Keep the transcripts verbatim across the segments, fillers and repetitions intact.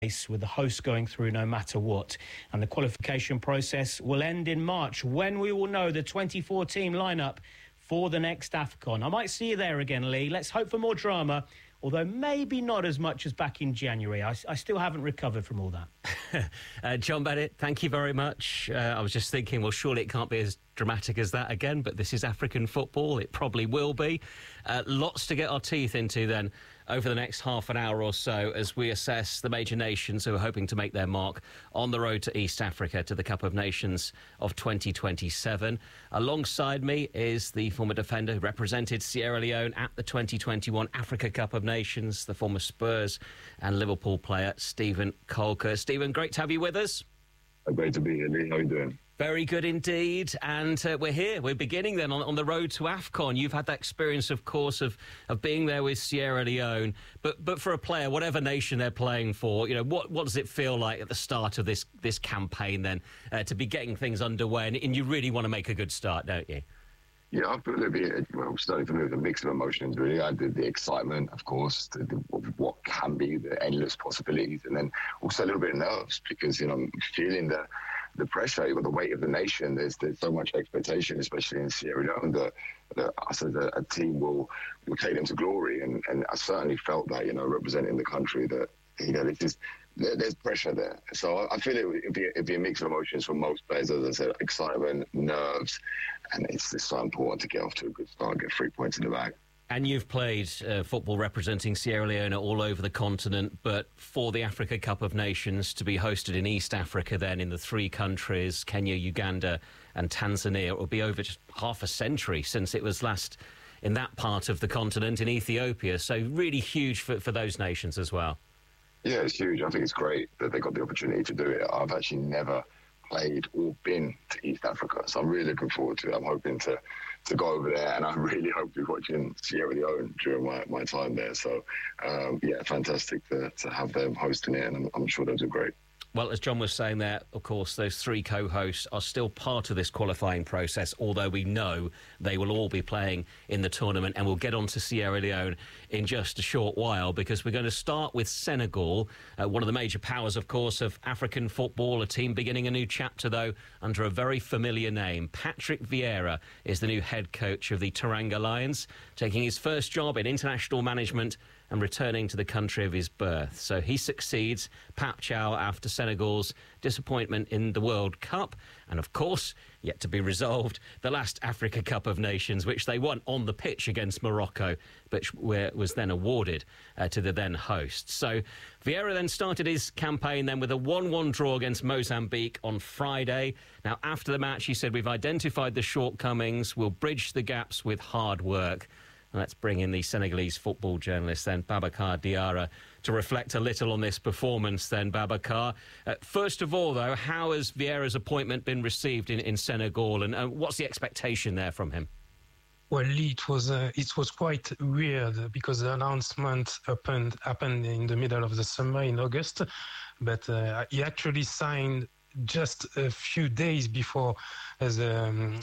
with the host going through no matter what. And the qualification process will end in March, when we will know the twenty-four team lineup for the next AFCON. I might see you there again, Lee. Let's hope for more drama, although maybe not as much as back in January. I, I still haven't recovered from all that. uh, John Bennett, thank you very much. Uh, I was just thinking, well, surely it can't be as dramatic as that again, but this is African football. It probably will be. Uh, lots to get our teeth into then over the next half an hour or so as we assess the major nations who are hoping to make their mark on the road to East Africa to the Cup of Nations of twenty twenty-seven. Alongside me is the former defender who represented Sierra Leone at the twenty twenty-one Africa Cup of Nations, the former Spurs and Liverpool player, Steven Caulker. Steven, great to have you with us. Great to be here, Lee. How are you doing? Very good indeed. And uh, we're here. We're beginning then on, on the road to AFCON. You've had that experience, of course, of, of being there with Sierra Leone. But but for a player, whatever nation they're playing for, you know, what, what does it feel like at the start of this, this campaign then uh, to be getting things underway? And, and you really want to make a good start, don't you? Yeah, I feel a little bit, well, starting for me with a mix of emotions, really. I did the excitement, of course, the, the, of what can be, the endless possibilities, and then also a little bit of nerves because, you know, I'm feeling the the pressure, the weight of the nation. There's there's so much expectation, especially in Sierra Leone, that, that us as a, a team will will take them to glory. And, and I certainly felt that, you know, representing the country, that, you know, this is, there, there's pressure there. So I feel it would be, it'd be a mix of emotions for most players, as I said, excitement, nerves, and it's just so important to get off to a good start, get three points in the bag. And you've played uh, football representing Sierra Leone all over the continent, but for the Africa Cup of Nations to be hosted in East Africa then in the three countries, Kenya, Uganda and Tanzania, it will be over just half a century since it was last in that part of the continent in Ethiopia. So really huge for, for those nations as well. Yeah, it's huge. I think it's great that they got the opportunity to do it. I've actually never played or been to East Africa, so I'm really looking forward to it. I'm hoping to to go over there, and I really hope to be watching Sierra Leone during my, my time there. So, um, yeah, fantastic to, to have them hosting it, and I'm, I'm sure they'll do great. Well, as John was saying there, of course, those three co-hosts are still part of this qualifying process, although we know they will all be playing in the tournament, and we'll get on to Sierra Leone in just a short while, because we're going to start with Senegal, uh, one of the major powers, of course, of African football, a team beginning a new chapter, though, under a very familiar name. Patrick Vieira is the new head coach of the Teranga Lions, taking his first job in international management and returning to the country of his birth. So he succeeds Pape Thiaw after Senegal's disappointment in the World Cup, and of course, yet to be resolved, the last Africa Cup of Nations, which they won on the pitch against Morocco, but was then awarded uh, to the then hosts. So Vieira then started his campaign then with a one one draw against Mozambique on Friday. Now, after the match, he said, "We've identified the shortcomings, we'll bridge the gaps with hard work." Let's bring in the Senegalese football journalist then, Babacar Diarra, to reflect a little on this performance then, Babacar. Uh, first of all, though, how has Vieira's appointment been received in, in Senegal, and uh, what's the expectation there from him? Well, Lee, it was uh, it was quite weird because the announcement happened happened in the middle of the summer in August, but uh, he actually signed just a few days before the um,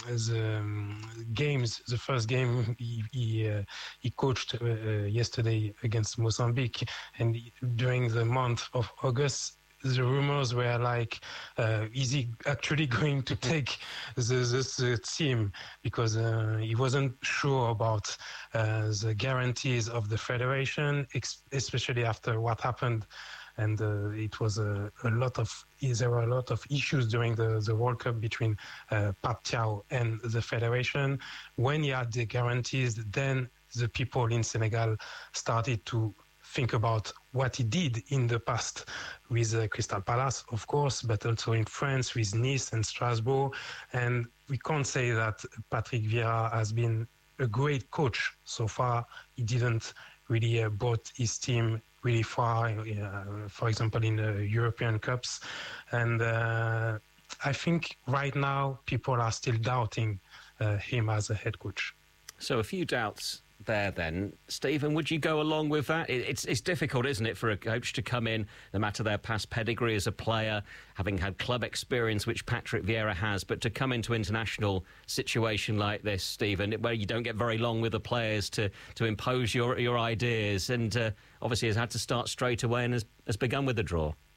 um, games, the first game he he, uh, he coached uh, yesterday against Mozambique, and during the month of August, the rumors were like, uh, is he actually going to take the, the, the team? Because uh, he wasn't sure about uh, the guarantees of the federation, especially after what happened. And uh, it was a, a lot of, there were a lot of issues during the, the World Cup between uh, Pape Thiaw and the federation. When he had the guarantees, then the people in Senegal started to think about what he did in the past with uh, Crystal Palace, of course, but also in France with Nice and Strasbourg. And we can't say that Patrick Vieira has been a great coach so far. He didn't really uh, brought his team really far, uh, for example, in the European Cups. And uh, I think right now people are still doubting uh, him as a head coach. So a few doubts there then. Stephen, would you go along with that? It, it's, it's difficult, isn't it, for a coach to come in, no matter their past pedigree as a player, having had club experience, which Patrick Vieira has, but to come into international situation like this, Stephen, where you don't get very long with the players to, to impose your, your ideas, and uh, obviously has had to start straight away and has, has begun with a draw.